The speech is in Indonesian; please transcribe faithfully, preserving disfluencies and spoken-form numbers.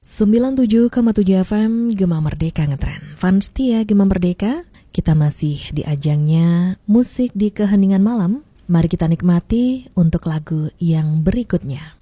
sembilan puluh tujuh koma tujuh F M Gema Merdeka Ngetren. Fans setia Gema Merdeka, kita masih di ajangnya musik di keheningan malam. Mari kita nikmati untuk lagu yang berikutnya.